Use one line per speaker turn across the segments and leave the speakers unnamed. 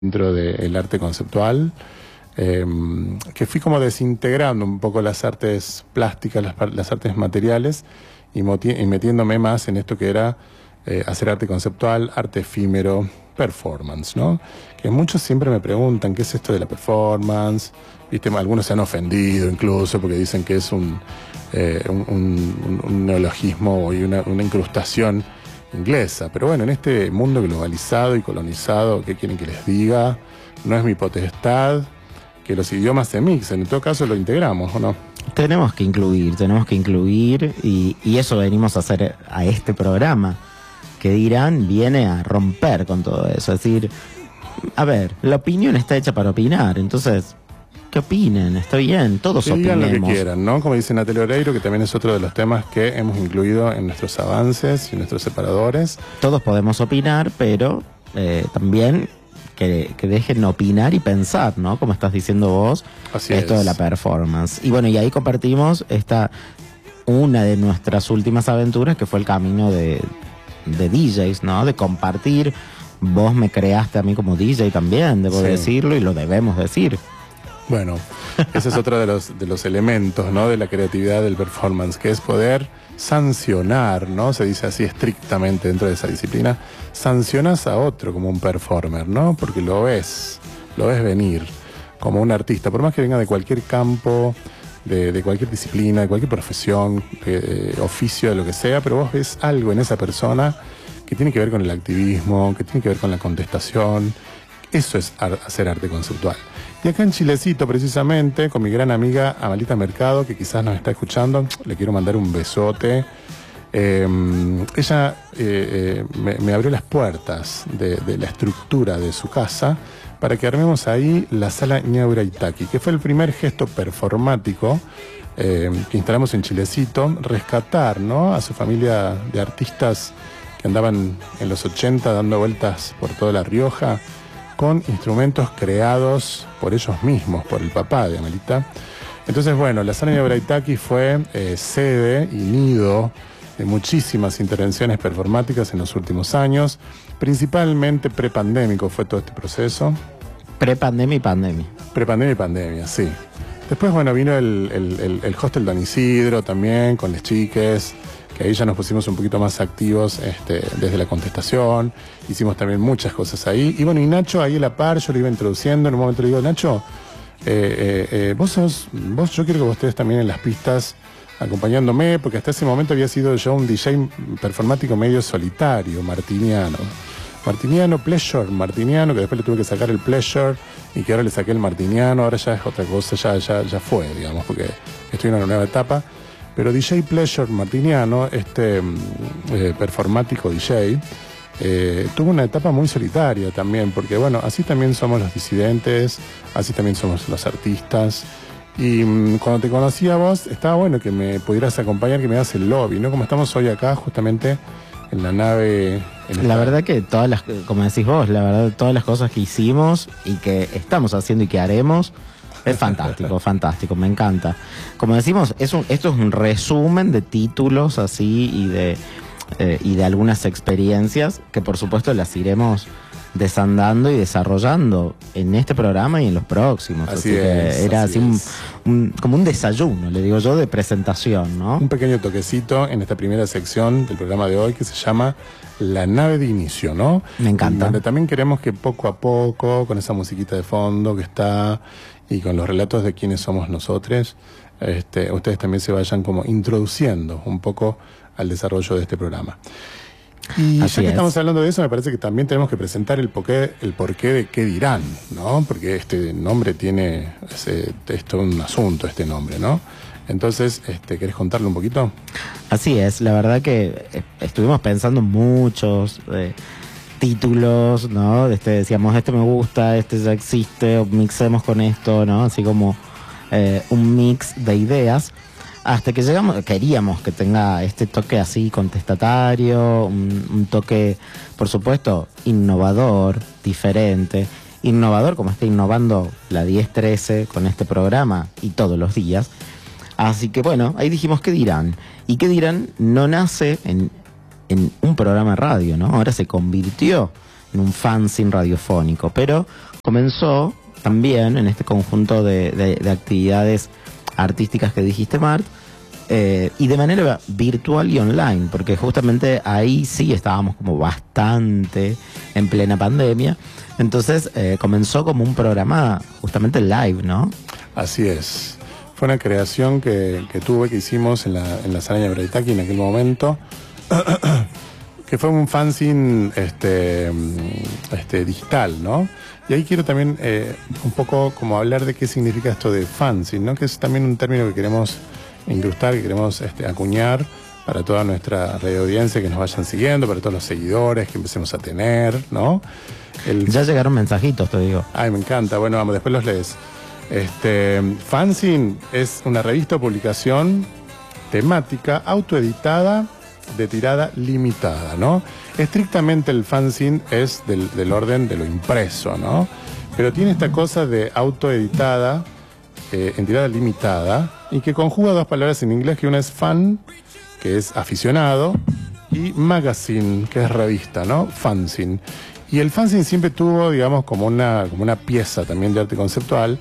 dentro del arte conceptual, que fui como desintegrando un poco las artes plásticas, las artes materiales, y metiéndome más en esto que era hacer arte conceptual, arte efímero, performance, ¿no? Que muchos siempre me preguntan qué es esto de la performance, ¿viste? Algunos se han ofendido incluso porque dicen que es un neologismo y una incrustación inglesa, pero bueno, en este mundo globalizado y colonizado, ¿qué quieren que les diga? No es mi potestad que los idiomas se mixen, en todo caso lo integramos, ¿o no?
Tenemos que incluir y eso venimos a hacer a este programa, que dirán, viene a romper con todo eso, es decir, a ver, la opinión está hecha para opinar, entonces, ¿qué opinen? Está bien, todos opinemos.
Digan lo que quieran, ¿no? Como dice Natalia Oreiro, que también es otro de los temas que hemos incluido en nuestros avances y nuestros separadores.
Todos podemos opinar, pero también que dejen opinar y pensar, ¿no? Como estás diciendo vos,
Así
esto
es.
de la performance. Y bueno, y ahí compartimos una de nuestras últimas aventuras, que fue el camino de DJs, ¿no? De compartir. Vos me creaste a mí como DJ también, debo decirlo, y lo debemos decir.
Bueno, ese es otro de los elementos, ¿no? De la creatividad del performance, que es poder sancionar, ¿no? Se dice así estrictamente dentro de esa disciplina. Sancionas a otro como un performer, ¿no? Porque lo ves venir como un artista, por más que venga de cualquier campo, de cualquier disciplina, de cualquier profesión, oficio, de lo que sea, pero vos ves algo en esa persona que tiene que ver con el activismo, que tiene que ver con la contestación. Eso es hacer arte conceptual. Y acá en Chilecito, precisamente, con mi gran amiga Amalita Mercado, que quizás nos está escuchando, le quiero mandar un besote. Ella me abrió las puertas de la estructura de su casa para que armemos ahí la sala Ñaura Itaki, que fue el primer gesto performático que instalamos en Chilecito, rescatar, ¿no?, a su familia de artistas que andaban en los 80 dando vueltas por toda La Rioja, con instrumentos creados por ellos mismos, por el papá de Amelita. Entonces, bueno, la sala Ñaura Itaki fue sede y nido de muchísimas intervenciones performáticas en los últimos años, principalmente prepandémico fue todo este proceso.
Prepandemia y pandemia.
Prepandemia y pandemia, sí. Después, bueno, vino el hostel Don Isidro también, con las chiques, que ahí ya nos pusimos un poquito más activos desde la contestación, hicimos también muchas cosas ahí. Y bueno, y Nacho ahí a la par, yo lo iba introduciendo, en un momento le digo, Nacho, vos yo quiero que vos estés también en las pistas acompañándome, porque hasta ese momento había sido yo un DJ performático medio solitario, martiniano, pleasure, martiniano, que después le tuve que sacar el pleasure y que ahora le saqué el martiniano, ahora ya es otra cosa, ya fue, digamos, porque estoy en una nueva etapa. Pero DJ Pleasure martiniano, performático DJ, tuvo una etapa muy solitaria también, porque bueno, así también somos los disidentes, así también somos los artistas. Y cuando te conocí a vos, estaba bueno que me pudieras acompañar, que me hagas el lobby, ¿no? Como estamos hoy acá, justamente en la nave.
La verdad que como decís vos, la verdad, todas las cosas que hicimos y que estamos haciendo y que haremos, es fantástico, fantástico, me encanta. Como decimos, esto es un resumen de títulos así y de algunas experiencias que por supuesto las iremos desandando y desarrollando en este programa y en los próximos. Así que era así como un desayuno, le digo yo, de presentación, ¿no?
Un pequeño toquecito en esta primera sección del programa de hoy que se llama La Nave de Inicio, ¿no?
Me encanta.
Donde también queremos que poco a poco, con esa musiquita de fondo que está y con los relatos de quiénes somos nosotros, ustedes también se vayan como introduciendo un poco al desarrollo de este programa. Y
así
ya que
es.
estamos hablando de eso, me parece que también tenemos que presentar el porqué de qué dirán, ¿no? Porque este nombre es todo un asunto, este nombre, ¿no? Entonces, ¿querés contarle un poquito?
Así es, la verdad que estuvimos pensando muchos títulos, ¿no? Decíamos, este me gusta, este ya existe, o mixemos con esto, ¿no? Así como un mix de ideas. Hasta que queríamos que tenga este toque así contestatario, un toque, por supuesto, innovador, diferente. Innovador como está innovando la 10-13 con este programa y todos los días. Así que bueno, ahí dijimos, ¿qué dirán? Y ¿qué dirán? No nace en un programa de radio, ¿no? Ahora se convirtió en un fanzine radiofónico, pero comenzó también en este conjunto de actividades artísticas que dijiste, Mart, y de manera virtual y online, porque justamente ahí sí estábamos como bastante en plena pandemia. Entonces comenzó como un programa justamente live, ¿no?
Así es. Fue una creación que hicimos en la sala de Breitaki en aquel momento, que fue un fanzine digital, ¿no? Y ahí quiero también un poco como hablar de qué significa esto de fanzine, ¿no? Que es también un término que queremos incrustar, que queremos acuñar para toda nuestra radio audiencia, que nos vayan siguiendo, para todos los seguidores que empecemos a tener, ¿no?
Ya llegaron mensajitos, te digo.
Ay, me encanta. Bueno, vamos, después los lees. Fanzine es una revista o publicación temática autoeditada de tirada limitada, ¿no? Estrictamente el fanzine es del orden de lo impreso, ¿no? Pero tiene esta cosa de autoeditada en tirada limitada y que conjuga dos palabras en inglés, que una es fan, que es aficionado, y magazine, que es revista, ¿no? Fanzine. Y el fanzine siempre tuvo, digamos, como una pieza también de arte conceptual,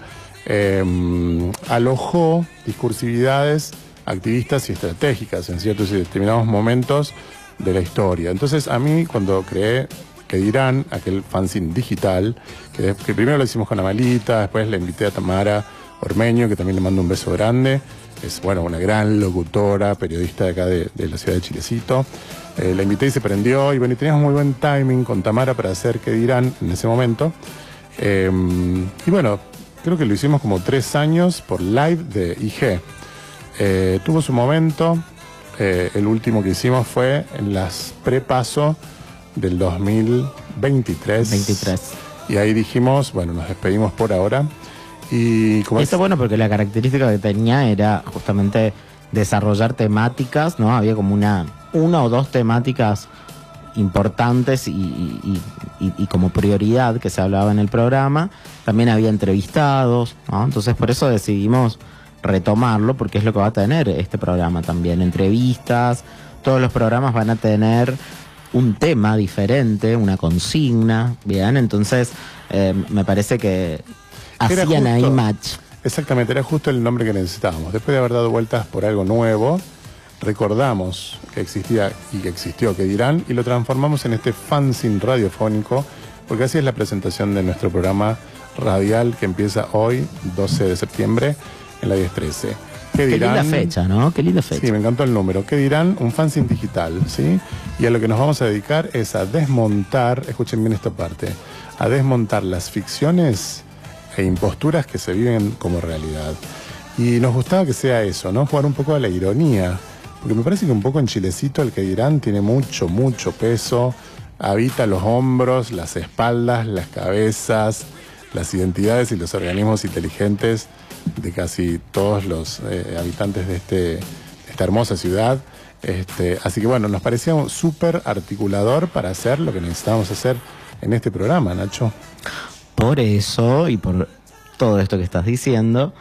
alojó discursividades activistas y estratégicas en ciertos y determinados momentos de la historia. Entonces, a mí, cuando creé ¿Qué dirán?, aquel fanzine digital, que primero lo hicimos con Amalita, después le invité a Tamara Ormeño, que también le mando un beso grande. Es, bueno, una gran locutora, periodista de acá de la ciudad de Chilecito. La invité y se prendió, y bueno, y teníamos muy buen timing con Tamara para hacer ¿Qué dirán?, en ese momento. Y bueno, creo que lo hicimos como 3 años por live de IG. Tuvo su momento. El último que hicimos fue en las prepaso del 2023. Y ahí dijimos, bueno, nos despedimos por ahora. Y como
está bueno porque la característica que tenía era justamente desarrollar temáticas, ¿no? Había como una o dos temáticas importantes y como prioridad que se hablaba en el programa. También había entrevistados, ¿no? Entonces por eso decidimos retomarlo, porque es lo que va a tener este programa también, entrevistas. Todos los programas van a tener un tema diferente, una consigna, ¿bien? Entonces me parece que hacían ahí match.
Exactamente, era justo el nombre que necesitábamos. Después de haber dado vueltas por algo nuevo, recordamos que existía y que existió ¿Qué dirán?, y lo transformamos en este fanzine radiofónico, porque así es la presentación de nuestro programa radial que empieza hoy, 12 de septiembre, en la 1013. ¿Qué dirán?
Qué linda fecha, ¿no? Qué linda fecha.
Sí, me encantó el número. ¿Qué dirán? Un fanzine digital, ¿sí? Y a lo que nos vamos a dedicar es a desmontar, escuchen bien esta parte, a desmontar las ficciones e imposturas que se viven como realidad. Y nos gustaba que sea eso, ¿no? Jugar un poco a la ironía, porque me parece que un poco en Chilecito el ¿Qué dirán? Tiene mucho peso, habita los hombros, las espaldas, las cabezas, las identidades y los organismos inteligentes de casi todos los habitantes de esta hermosa ciudad. Así que bueno, nos parecía un súper articulador para hacer lo que necesitábamos hacer en este programa, Nacho.
Por eso, y por todo esto que estás diciendo,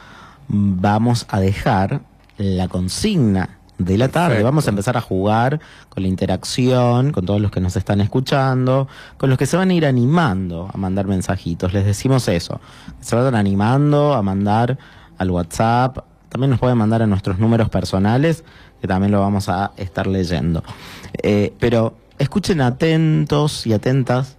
vamos a dejar la consigna de la tarde.
Perfecto.
Vamos a empezar a jugar con la interacción, con todos los que nos están escuchando, con los que se van a ir animando a mandar mensajitos. Les decimos eso, se van animando a mandar al WhatsApp. También nos pueden mandar a nuestros números personales, que también lo vamos a estar leyendo. Pero escuchen atentos y atentas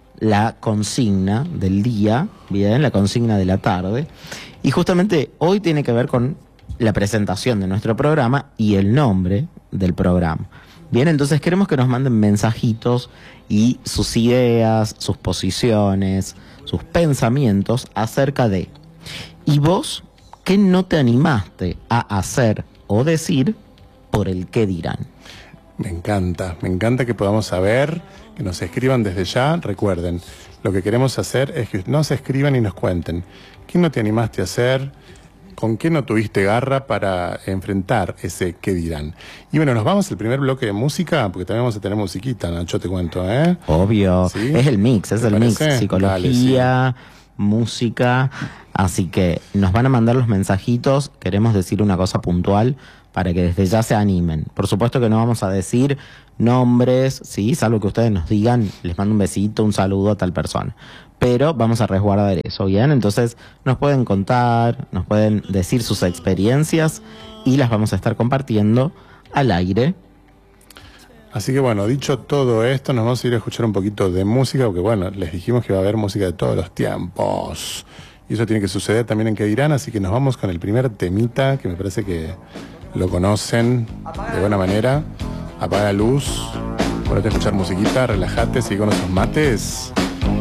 la consigna del día, bien, la consigna de la tarde. Y justamente hoy tiene que ver con la presentación de nuestro programa y el nombre del programa. Bien, entonces queremos que nos manden mensajitos y sus ideas, sus posiciones, sus pensamientos acerca de: ¿y vos qué no te animaste a hacer o decir por el qué dirán?
Me encanta que podamos saber, que nos escriban desde ya. Recuerden, lo que queremos hacer es que nos escriban y nos cuenten qué no te animaste a hacer, con qué no tuviste garra para enfrentar ese qué dirán. Y bueno, nos vamos al primer bloque de música, porque también vamos a tener musiquita, Nacho, te cuento, ¿eh?
Obvio,
¿Sí?
Es el mix, psicología,
dale, sí,
música, así que nos van a mandar los mensajitos. Queremos decir una cosa puntual para que desde ya se animen. Por supuesto que no vamos a decir nombres, ¿sí? Salvo que ustedes nos digan, les mando un besito, un saludo a tal persona. Pero vamos a resguardar eso, ¿bien? Entonces nos pueden contar, nos pueden decir sus experiencias y las vamos a estar compartiendo al aire.
Así que bueno, dicho todo esto, nos vamos a ir a escuchar un poquito de música, porque bueno, les dijimos que va a haber música de todos los tiempos. Y eso tiene que suceder también en Que Dirán, así que nos vamos con el primer temita, que me parece que lo conocen de buena manera. Apaga la luz, ponete a escuchar musiquita, relájate, sigue con esos mates.